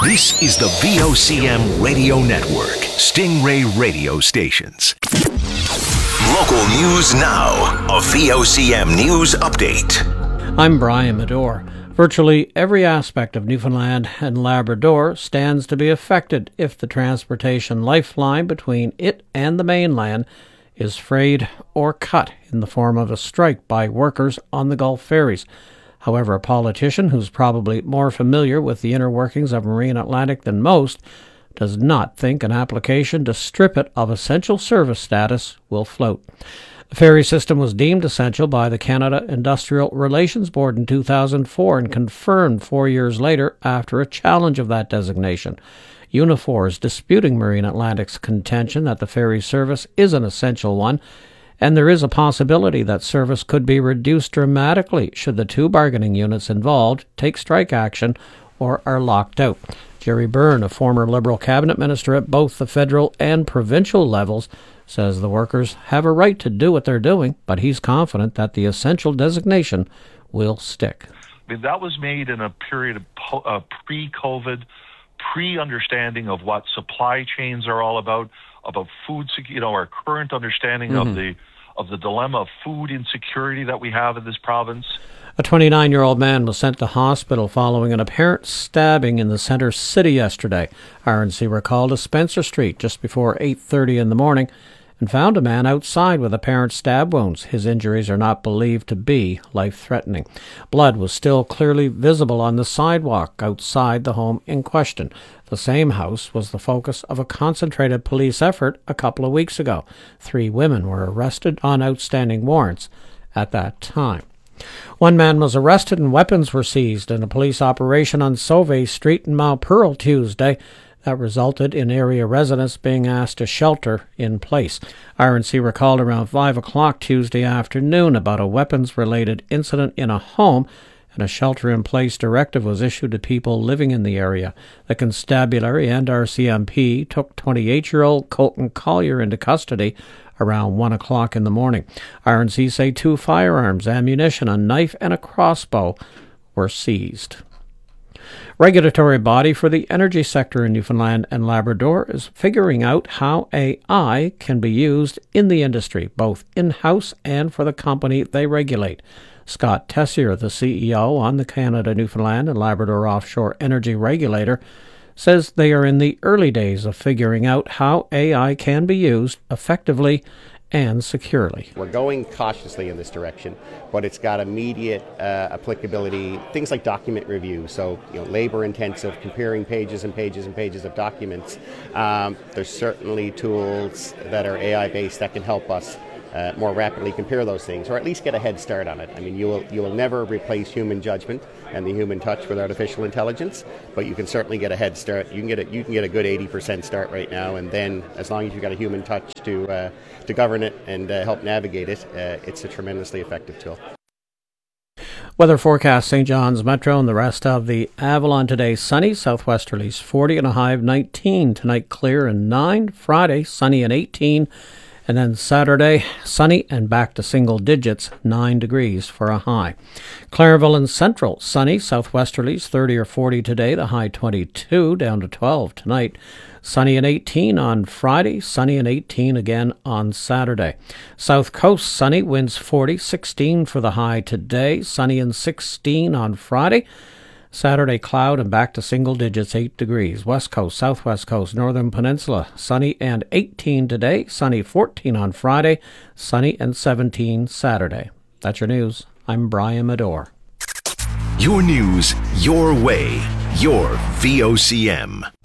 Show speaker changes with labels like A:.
A: This is the VOCM Radio Network, Stingray Radio Stations. Local news now, a VOCM news update.
B: I'm Brian Medore. Virtually every aspect of Newfoundland and Labrador stands to be affected if the transportation lifeline between it and the mainland is frayed or cut in the form of a strike by workers on the Gulf ferries. However, a politician who's probably more familiar with the inner workings of Marine Atlantic than most does not think an application to strip it of essential service status will float. The ferry system was deemed essential by the Canada Industrial Relations Board in 2004 and confirmed 4 years later after a challenge of that designation. Unifor is disputing Marine Atlantic's contention that the ferry service is an essential one, and there is a possibility that service could be reduced dramatically should the two bargaining units involved take strike action or are locked out. Jerry Byrne, a former Liberal cabinet minister at both the federal and provincial levels, says the workers have a right to do what they're doing, but he's confident that the essential designation will stick.
C: I mean, that was made in a period of pre-COVID, pre-understanding of what supply chains are all about food, our current understanding of the dilemma of food insecurity that we have in this province.
B: A 29-year-old man was sent to hospital following an apparent stabbing in the centre city yesterday. RNC recalled to Spencer Street just before 8:30 in the morning and found a man outside with apparent stab wounds. His injuries are not believed to be life-threatening. Blood was still clearly visible on the sidewalk outside the home in question. The same house was the focus of a concentrated police effort a couple of weeks ago. 3 women were arrested on outstanding warrants at that time. One man was arrested and weapons were seized in a police operation on Sauve Street in Mount Pearl Tuesday that resulted in area residents being asked to shelter in place. RNC recalled around 5 o'clock Tuesday afternoon about a weapons-related incident in a home, and a shelter-in-place directive was issued to people living in the area. The constabulary and RCMP took 28-year-old Colton Collier into custody around 1 o'clock in the morning. RNC say 2 firearms, ammunition, a knife, and a crossbow were seized. Regulatory body for the energy sector in Newfoundland and Labrador is figuring out how AI can be used in the industry, both in-house and for the company they regulate. Scott Tessier, the CEO on the Canada, Newfoundland and Labrador Offshore Energy Regulator, says they are in the early days of figuring out how AI can be used effectively and securely.
D: We're going cautiously in this direction, but it's got immediate applicability. Things like document review, so labor intensive, comparing pages and pages and pages of documents. There's certainly tools that are AI based that can help us more rapidly compare those things, or at least get a head start on it. I mean, you will never replace human judgment and the human touch with artificial intelligence, but you can certainly get a head start. You can get a good 80% start right now, and then as long as you've got a human touch to govern it and help navigate it, it's a tremendously effective tool.
B: Weather forecast: St. John's Metro and the rest of the Avalon today sunny, southwesterlies 40 and a high of 19. Tonight clear and 9. Friday sunny and 18. And then Saturday, sunny and back to single digits, 9 degrees for a high. Clairville and Central, sunny, southwesterlies 30 or 40 today, the high 22, down to 12 tonight. Sunny and 18 on Friday, sunny and 18 again on Saturday. South Coast, sunny, winds 40, 16 for the high today, sunny and 16 on Friday. Saturday, cloud and back to single digits, 8 degrees. West Coast, Southwest Coast, Northern Peninsula, sunny and 18 today, sunny 14 on Friday, sunny and 17 Saturday. That's your news. I'm Brian Medore.
A: Your news, your way, your VOCM.